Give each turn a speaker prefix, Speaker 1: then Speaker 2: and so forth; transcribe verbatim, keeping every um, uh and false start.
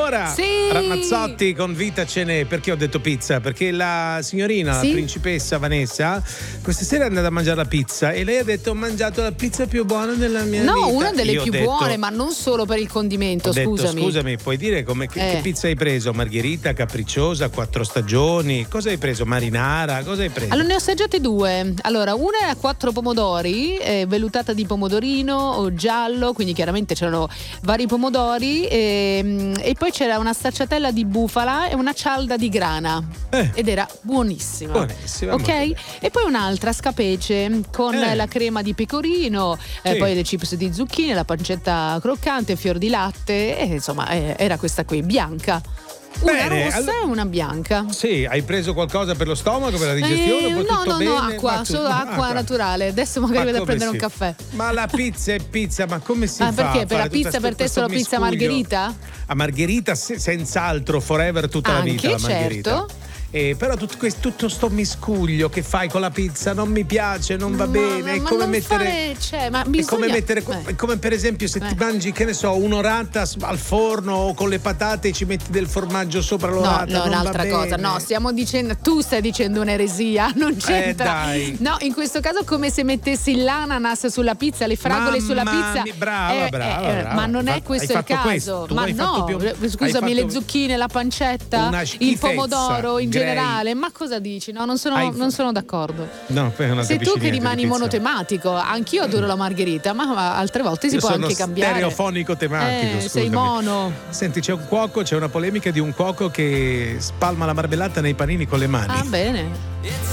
Speaker 1: Ancora
Speaker 2: Sì.
Speaker 1: Ramazzotti con Vita ce n'è. Perché ho detto pizza? Perché la signorina,
Speaker 2: Sì?
Speaker 1: la principessa Vanessa, questa sera è andata a mangiare la pizza e lei ha detto: ho mangiato la pizza più buona della mia
Speaker 2: No,
Speaker 1: vita.
Speaker 2: una delle
Speaker 1: Io ho
Speaker 2: più
Speaker 1: detto,
Speaker 2: buone, ma non solo per il condimento,
Speaker 1: ho detto,
Speaker 2: scusami.
Speaker 1: scusami, puoi dire come, che,
Speaker 2: Eh.
Speaker 1: che pizza hai preso? Margherita, capricciosa, quattro stagioni? Cosa hai preso? Marinara? Cosa hai preso?
Speaker 2: Allora, ne ho assaggiate due. Allora, una è a quattro pomodori, eh, vellutata di pomodorino o giallo, quindi chiaramente c'erano vari pomodori, e, e poi c'era una stracciatella di bufala e una cialda di grana.
Speaker 1: Eh.
Speaker 2: Ed era buonissima.
Speaker 1: Buonissima,
Speaker 2: Ok?
Speaker 1: molto bene.
Speaker 2: E poi un'altra scapece con
Speaker 1: Eh.
Speaker 2: la crema di pecorino, eh,
Speaker 1: Sì.
Speaker 2: poi le chips di zucchine, la pancetta croccante, fior di latte, e insomma, eh, era questa qui, bianca. Una
Speaker 1: Bene,
Speaker 2: rossa
Speaker 1: allora-
Speaker 2: e una bianca.
Speaker 1: Sì, hai preso qualcosa per lo stomaco, per la digestione?
Speaker 2: Eh,
Speaker 1: Poi
Speaker 2: no,
Speaker 1: tutto
Speaker 2: no,
Speaker 1: bene?
Speaker 2: no, acqua,
Speaker 1: Ma tu-
Speaker 2: solo
Speaker 1: ma
Speaker 2: acqua naturale. Adesso magari
Speaker 1: Ma
Speaker 2: vado a
Speaker 1: come
Speaker 2: prendere
Speaker 1: si-
Speaker 2: un caffè.
Speaker 1: Ma la pizza è pizza, ma come si
Speaker 2: Ah,
Speaker 1: fa?
Speaker 2: perché?
Speaker 1: a
Speaker 2: Per la
Speaker 1: fare
Speaker 2: pizza
Speaker 1: tutta
Speaker 2: per te
Speaker 1: sto-
Speaker 2: solo
Speaker 1: questo
Speaker 2: pizza
Speaker 1: miscuglio?
Speaker 2: margherita?
Speaker 1: A margherita se- senz'altro, forever tutta la
Speaker 2: Anche,
Speaker 1: vita la margherita.
Speaker 2: certo.
Speaker 1: Eh, però tutto, questo, tutto sto miscuglio che fai con la pizza non mi piace, non va
Speaker 2: Ma-
Speaker 1: bene. È
Speaker 2: ma
Speaker 1: come
Speaker 2: non
Speaker 1: mettere.
Speaker 2: fare- cioè, ma
Speaker 1: È
Speaker 2: bisogna-
Speaker 1: come mettere.
Speaker 2: eh.
Speaker 1: È come per esempio se ti
Speaker 2: Eh.
Speaker 1: mangi, che ne so, un'orata s- al forno o con le patate e ci metti del formaggio sopra
Speaker 2: No,
Speaker 1: l'orata.
Speaker 2: no,
Speaker 1: non va
Speaker 2: un'altra cosa.
Speaker 1: bene.
Speaker 2: No, stiamo dicendo, tu stai dicendo un'eresia, non c'entra.
Speaker 1: dai.
Speaker 2: No, in questo caso come se mettessi l'ananas sulla pizza, le fragole
Speaker 1: Mamma
Speaker 2: sulla pizza.
Speaker 1: mia, brava,
Speaker 2: Eh,
Speaker 1: brava,
Speaker 2: eh,
Speaker 1: brava.
Speaker 2: Ma non
Speaker 1: Hai
Speaker 2: è
Speaker 1: fatto-
Speaker 2: questo
Speaker 1: hai
Speaker 2: il
Speaker 1: fatto
Speaker 2: caso.
Speaker 1: questo. Tu
Speaker 2: Ma
Speaker 1: hai fatto
Speaker 2: no,
Speaker 1: più-
Speaker 2: eh, scusami,
Speaker 1: hai fatto
Speaker 2: le zucchine, la pancetta,
Speaker 1: una
Speaker 2: il
Speaker 1: schifezza,
Speaker 2: pomodoro in
Speaker 1: Grey.
Speaker 2: generale. Ma cosa dici? No, non sono,
Speaker 1: Hai-
Speaker 2: non sono d'accordo.
Speaker 1: No, poi non
Speaker 2: Sei
Speaker 1: capisci
Speaker 2: tu che
Speaker 1: niente di
Speaker 2: rimani
Speaker 1: pizza.
Speaker 2: monotematico. Anch'io adoro la margherita, ma altre volte si
Speaker 1: Io
Speaker 2: può
Speaker 1: sono
Speaker 2: anche cambiare.
Speaker 1: stereofonico tematico,
Speaker 2: Eh, sei
Speaker 1: scusami.
Speaker 2: mono.
Speaker 1: Senti, c'è un cuoco, c'è una polemica di un cuoco che spalma la marmellata nei panini con le mani.
Speaker 2: Ah, bene.